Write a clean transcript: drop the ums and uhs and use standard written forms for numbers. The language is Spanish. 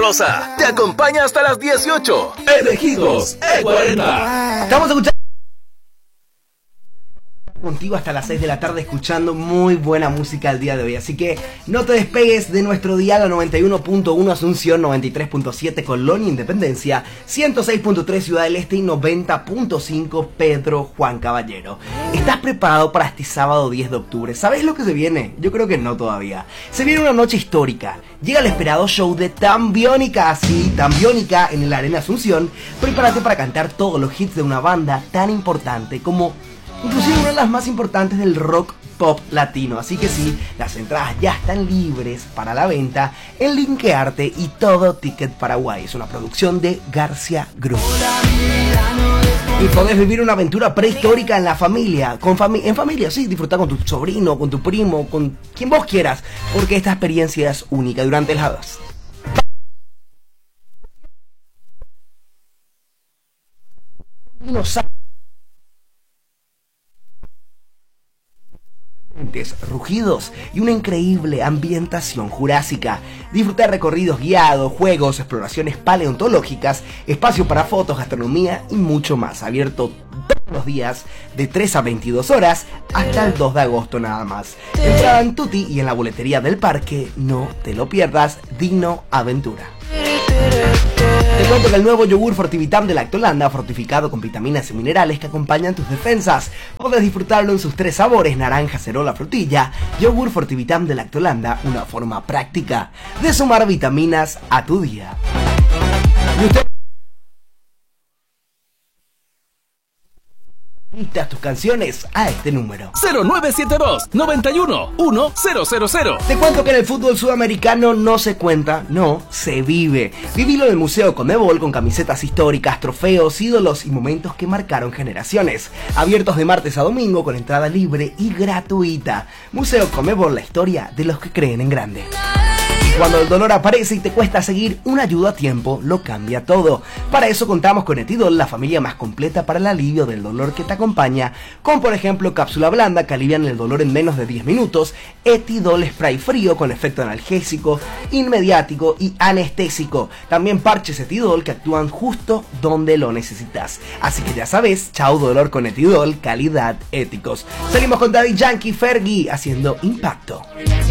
Rosa te acompaña hasta las 18. Elegidos E40. Estamos escuchando contigo hasta las 6 de la tarde escuchando muy buena música el día de hoy, así que no te despegues de nuestro dial a 91.1 Asunción, 93.7 Colonia Independencia, 106.3 Ciudad del Este y 90.5 Pedro Juan Caballero. ¿Estás preparado para este sábado 10 de octubre? ¿Sabes lo que se viene? Yo creo que no todavía. Se viene una noche histórica. Llega el esperado show de Tambiónica, sí, Tambiónica en el Arena Asunción. Prepárate para cantar todos los hits de una banda tan importante como inclusive una de las más importantes del rock pop latino. Así que sí, las entradas ya están libres para la venta en Linkearte y Todo Ticket Paraguay. Es una producción de García Group. Y podés vivir una aventura prehistórica en la familia, en familia, sí, disfrutar con tu sobrino, con tu primo, con quien vos quieras, porque esta experiencia es única durante las rugidos y una increíble ambientación jurásica. Disfruta de recorridos guiados, juegos, exploraciones paleontológicas, espacio para fotos, gastronomía y mucho más. Abierto todos los días de 3 a 22 horas hasta el 2 de agosto nada más. Entrada en Tutti y en la boletería del parque. No te lo pierdas. Dino Aventura. Te cuento que el nuevo yogur Fortivitam de Lactolanda, fortificado con vitaminas y minerales que acompañan tus defensas. Podés disfrutarlo en sus 3 sabores: naranja, cerola, frutilla. Yogur Fortivitam de Lactolanda, una forma práctica de sumar vitaminas a tu día. Y usted tus canciones a este número 0972-91-1000. Te cuento que en el fútbol sudamericano no se cuenta, no, se vive. Vivilo en el Museo Conmebol con camisetas históricas, trofeos, ídolos y momentos que marcaron generaciones. Abiertos de martes a domingo con entrada libre y gratuita. Museo Conmebol, la historia de los que creen en grande. Cuando el dolor aparece y te cuesta seguir, una ayuda a tiempo lo cambia todo. Para eso contamos con Etidol, la familia más completa para el alivio del dolor que te acompaña, con por ejemplo cápsula blanda que alivian el dolor en menos de 10 minutos, Etidol spray frío con efecto analgésico, inmediático y anestésico. También parches Etidol que actúan justo donde lo necesitas. Así que ya sabes, chau dolor con Etidol, calidad, éticos. Seguimos con Daddy Yankee, Fergie haciendo Impacto.